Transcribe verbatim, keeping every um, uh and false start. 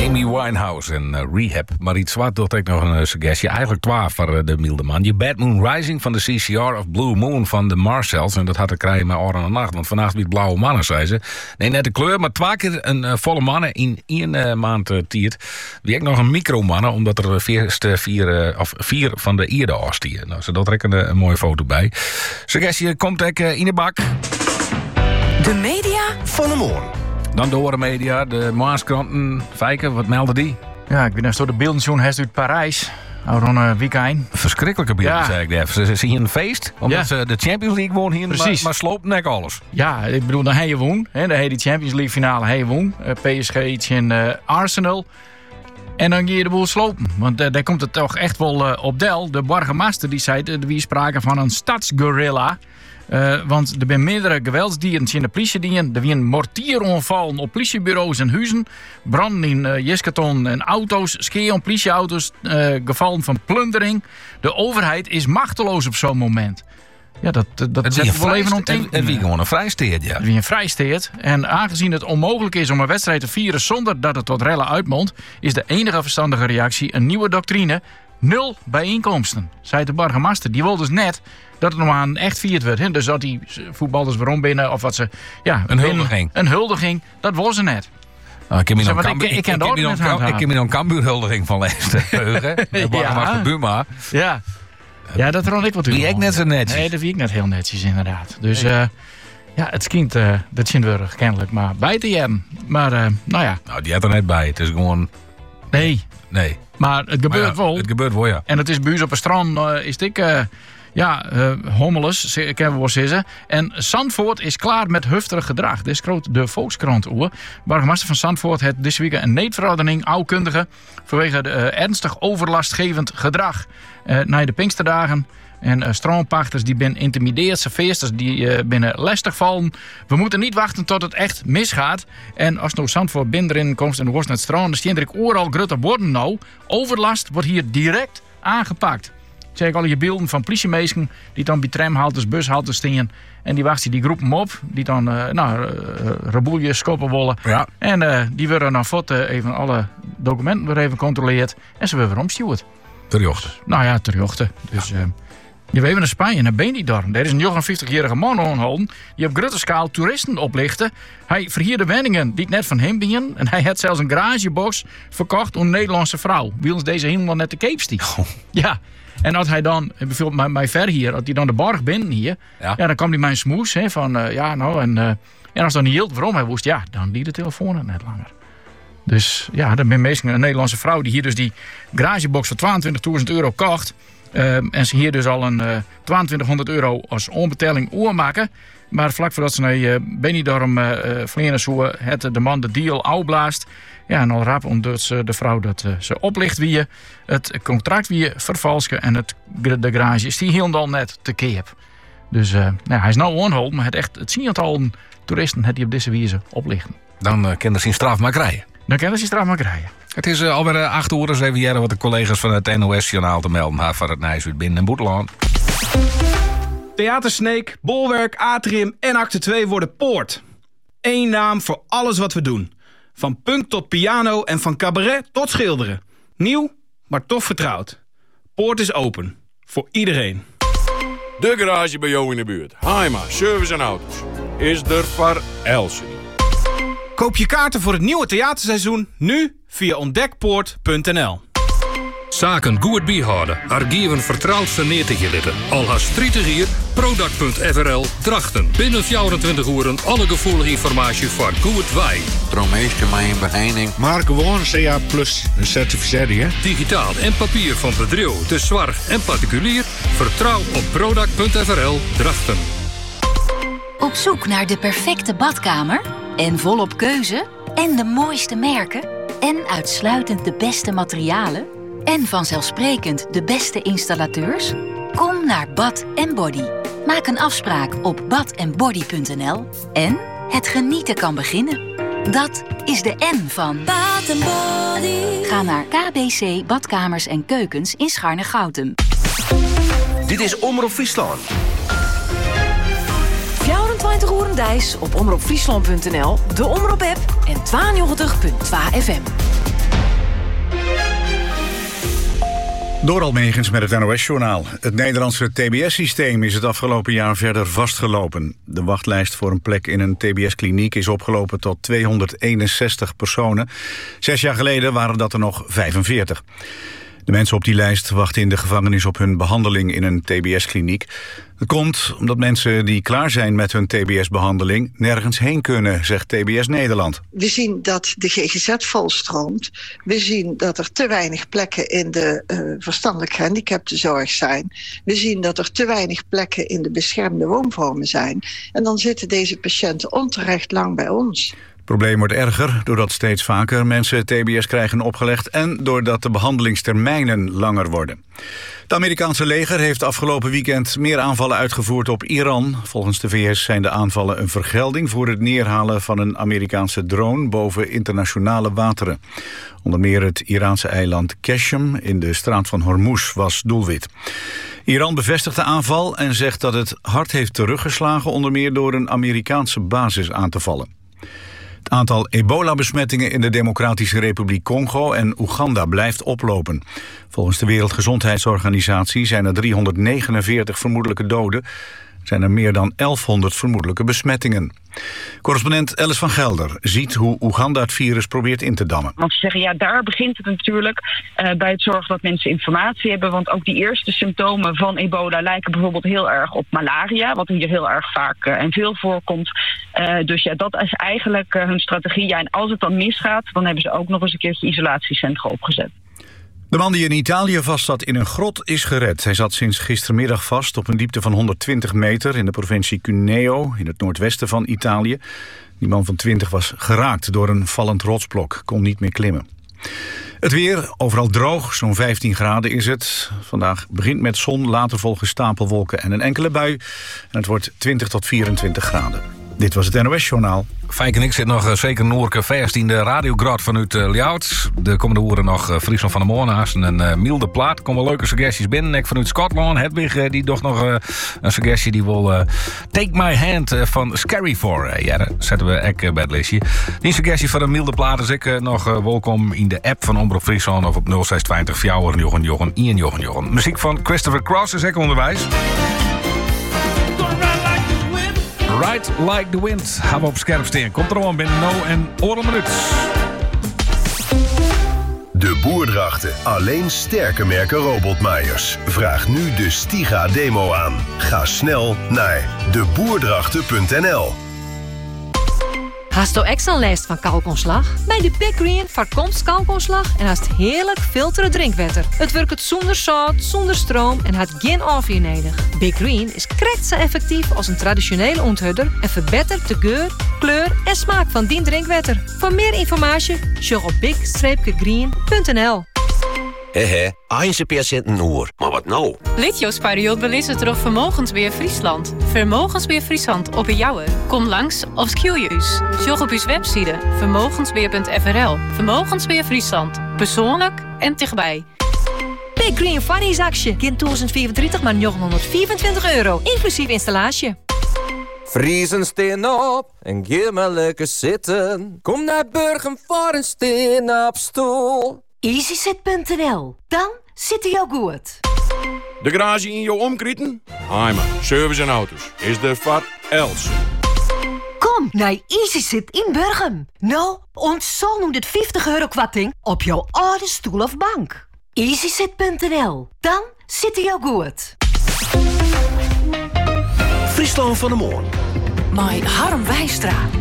Amy Winehouse en uh, Rehab. Maar iets zwart doet ik nog een uh, suggestie. Eigenlijk twaalf voor uh, de milde man. Je Bad Moon Rising van de C C R of Blue Moon van de Marcells. En dat had ik krijgen met oren en nacht. Want vannacht weer blauwe mannen, zei ze. Nee, net de kleur, maar twee keer een uh, volle mannen in één uh, maand uh, tiert. Wie ik nog een micromannen, omdat er vier, vier, uh, of vier van de ierde afstieren. Nou, zodat er ik een, een mooie foto bij. Suggestie komt ik uh, in de bak. De media van de morgen. Dan door de media, de Maaskranten. Fijken, wat melden die? Ja, ik ben net door de beelden zo'n herst uit Parijs. Rond een weekend. Verschrikkelijke beelden, ja. zei ik daar. Ze zien een feest, omdat ja. ze de Champions League won hier, maar, maar sloopt nek alles. Ja, ik bedoel, dan hij je won. Hè, dan hij die Champions League finale hij won. Uh, P S G iets in uh, Arsenal. En dan ga je de boel slopen. Want uh, daar komt het toch echt wel uh, op del. De burgemeester die zei, er wie sprake van een stadsgorilla. Uh, want er zijn meerdere geweldsdieren in de politiediensten. Er zijn mortieronvallen op politiebureaus en huizen. Branden in uh, Jeskaton en auto's. Scheeën politieauto's. Uh, gevallen van plundering. De overheid is machteloos op zo'n moment. Ja, dat, dat, dat zet wel even ontdekt. En wie gewoon een vrijsteert, ja. Wie een vrijsteert. En aangezien het onmogelijk is om een wedstrijd te vieren zonder dat het tot rellen uitmondt, is de enige verstandige reactie een nieuwe doctrine. Nul bijeenkomsten, zei de burgemeester. Die wil dus net dat het nog aan echt vierd wordt. Hè? Dus dat die voetballers waarom binnen of wat ze... Ja, een huldiging. Een huldiging, dat was ze net. Nou, ik heb hier nog ik, ik, ik, ik nog een Cambuurhuldiging van lezen. De burgemeester Buma. Ja. Ja, dat rond ik wat u. Wie ik net zo netjes. Nee, dat wie ik net heel netjes inderdaad. Dus uh, ja, het kind, uh, dat zien we kennelijk maar bij te hebben. Maar uh, nou ja. Nou, die had er net bij. Het is gewoon... Nee. Nee. Maar het gebeurt maar ja, wel. Het gebeurt wel, ja. En het is bij ons op het strand, uh, is dik... Uh, Ja, uh, hommeles, kennen we wel zeggen. En Zandvoort is klaar met heftig gedrag. Dit is de Volkskrant oer. Burgemeester van Zandvoort heeft deze week een neetverordening oudkundige vanwege de, uh, ernstig overlastgevend gedrag. Uh, na de Pinksterdagen. En uh, stroompachters die ben intimideerd, serveersters die uh, binnen lastig vallen. We moeten niet wachten tot het echt misgaat. En als nou Zandvoort binnen erin komt en de worst naar het strand, dan staan er overal grote borden nou. Overlast wordt hier direct aangepakt. Zeg ik al je beelden van politiemeesken die dan bij tramhaltes, bushaltes staan. En die wachten die groepen op. Die dan uh, nou, uh, reboeljes, skoppen wollen. Ja. En uh, die worden dan voort uh, even alle documenten weer even controleerd. En ze worden weer omstuurd. Terjochten. Nou ja, terjochten. Dus uh, je weet naar Spanje, naar Benidorm. Daar is een vijftigjarige man aangehouden die op grote schaal toeristen oplichtte. Hij verhierde wenningen die net van hem binnen. En hij had zelfs een garagebox verkocht aan een Nederlandse vrouw. Wie ons deze helemaal net de Cape stiet. Oh. Ja. En als hij dan, bijvoorbeeld mij ver hier, als hij dan de borg binnen hier, ja. Ja, dan kwam hij mijn smoes hè, van, uh, ja nou, en, uh, en als dan niet hield waarom hij woest, ja, dan liet de telefoon net langer. Dus ja, dan ben meestal een Nederlandse vrouw die hier dus die garagebox voor tweeëntwintigduizend euro kocht. Uh, en ze hier dus al een uh, tweeëntwintighonderd euro als onbetaling oormaken. Maar vlak voordat ze naar uh, Benidorm uh, vliegen zoeken, het de man de deal uitblaast. Ja, en al rap omdat ze de vrouw dat uh, ze oplicht wie je, het contract wie je vervalsken en het, de garage is die helemaal net te keep. Dus uh, nou, hij is nou onhold, maar het echt het tiental toeristen het die op deze wijze oplichten. Dan uh, kan er zijn straf maar krijgen. Dan kan er zijn straf maar krijgen. Het is uh, alweer uh, acht uur, even jaren wat de collega's van het N O S-journaal te melden hebben van het Nijs binnen en Boeteland. Theater Sneek, Bolwerk, Atrium en Acte twee worden Poort. Eén naam voor alles wat we doen. Van punk tot piano en van cabaret tot schilderen. Nieuw, maar toch vertrouwd. Poort is open. Voor iedereen. De garage bij jou in de buurt. Haima, service en auto's. Is er voor Elsie. Koop je kaarten voor het nieuwe theaterseizoen nu via ontdekpoort punt n l. Zaken goed bijhouden. Archieven vertrouwdste neer te gelitten. Al has drietig hier, product punt f r l Drachten. Binnen vierentwintig uur alle gevoelige informatie voor goed wij. Droommeester mij een beheining. Maar gewoon C A plus een certificering, hè? Digitaal en papier van bedrijf, de zwarg en particulier. Vertrouw op product punt f r l Drachten. Op zoek naar de perfecte badkamer? En volop keuze? En de mooiste merken? En uitsluitend de beste materialen? En vanzelfsprekend de beste installateurs? Kom naar Bad en Body. Maak een afspraak op bad en body punt n l. En het genieten kan beginnen. Dat is de N van Bad and Body. Ga naar K B C Badkamers en Keukens in Scharne-Goutem. Dit is Omroep Friesland. vierentwintig uur Dijs op omroep friesland punt n l, de Omroep app en tweeënnegentig punt twee F M. Door Almegens met het N O S-journaal. Het Nederlandse T B S-systeem is het afgelopen jaar verder vastgelopen. De wachtlijst voor een plek in een T B S-kliniek is opgelopen tot tweehonderdeenenzestig personen. Zes jaar geleden waren dat er nog vijfenveertig. De mensen op die lijst wachten in de gevangenis op hun behandeling in een T B S-kliniek. Dat komt omdat mensen die klaar zijn met hun T B S-behandeling nergens heen kunnen, zegt T B S Nederland. We zien dat de G G Z volstroomt. We zien dat er te weinig plekken in de uh, verstandelijk gehandicaptenzorg zijn. We zien dat er te weinig plekken in de beschermde woonvormen zijn. En dan zitten deze patiënten onterecht lang bij ons. Het probleem wordt erger doordat steeds vaker mensen T B S krijgen opgelegd en doordat de behandelingstermijnen langer worden. Het Amerikaanse leger heeft afgelopen weekend meer aanvallen uitgevoerd op Iran. Volgens de V S zijn de aanvallen een vergelding voor het neerhalen van een Amerikaanse drone boven internationale wateren. Onder meer het Iraanse eiland Qashem in de straat van Hormuz was doelwit. Iran bevestigt de aanval en zegt dat het hard heeft teruggeslagen, onder meer door een Amerikaanse basis aan te vallen. Het aantal ebola-besmettingen in de Democratische Republiek Congo en Oeganda blijft oplopen. Volgens de Wereldgezondheidsorganisatie zijn er driehonderdnegenenveertig vermoedelijke doden. Er zijn er meer dan elfhonderd vermoedelijke besmettingen. Correspondent Alice van Gelder ziet hoe Oeganda het virus probeert in te dammen. Want ze zeggen, ja, daar begint het natuurlijk uh, bij het zorgen dat mensen informatie hebben. Want ook die eerste symptomen van ebola lijken bijvoorbeeld heel erg op malaria, wat hier heel erg vaak uh, en veel voorkomt. Uh, dus ja, dat is eigenlijk uh, hun strategie. Ja, en als het dan misgaat, dan hebben ze ook nog eens een keertje isolatiecentra opgezet. De man die in Italië vastzat in een grot is gered. Hij zat sinds gistermiddag vast op een diepte van honderdtwintig meter... in de provincie Cuneo, in het noordwesten van Italië. Die man van twintig was geraakt door een vallend rotsblok, kon niet meer klimmen. Het weer, overal droog, zo'n vijftien graden is het. Vandaag begint met zon, later volgen stapelwolken en een enkele bui. En het wordt twintig tot vierentwintig graden. Dit was het N O S-journaal. Fijk en ik zit nog uh, zeker Noorke vast in de radiograd vanuit uh, Ljouwt. De komende uren nog uh, Friesland van de Moorn naast een uh, milde plaat. Er komen leuke suggesties binnen. Ik vanuit Scotland. Hedwig uh, die toch nog uh, een suggestie die wil uh, Take My Hand uh, van Scary voor. Uh, ja, dat zetten we ek uh, bij het lijstje. Die suggestie van een milde plaat is ik uh, nog uh, welkom in de app van Omroep Friesland of op nul zes twintig vier Jochen Jochen Ian Jochen Jochen. Muziek van Christopher Cross is ik onderwijs. Ride Like the Wind. Gaan we op scherp staan. Komt er al binnen no en oor een minuut. De Boerdrachten. Alleen sterke merken robotmaaiers. Vraag nu de Stiga-demo aan. Ga snel naar de boerdrachten punt n l. Hast du extra lijst van kalkontslag? Bij de Big Green voorkomt kalkontslag en haast heerlijk filteren drinkwater. Het werkt zonder zout, zonder stroom en had geen afvoer nodig. Big Green is krekt zo effectief als een traditionele onthudder en verbetert de geur, kleur en smaak van die drinkwater. Voor meer informatie, check op big green punt n l. Hehe, eens per cent een oor. Maar wat nou? Litjos-periode belissen terug Vermogensbeheer Friesland. Vermogensbeheer Friesland op een jouwer. Kom langs of skiel je us. Sjog op uw website vermogensbeheer punt f r l. Vermogensbeheer Friesland. Persoonlijk en dichtbij. Big Green Funnies-actie. Kind tweeduizend vierentwintig maar negenhonderdvierentwintig euro. Inclusief installatie. Friesen steen op en geef maar lekker zitten. Kom naar Burgum voor een steen op stoel. easysit punt n l. Dan zit hij jou goed. De garage in jouw omkrieten? Heimer, service en auto's. Is er voor Els. Kom naar easysit in Burgum. Nou, ons zo'n honderdvijftig euro kwatting op jouw oude stoel of bank. easysit punt n l. Dan zit hij jou goed. Friesland van de Moorn. My Harm Wijstra.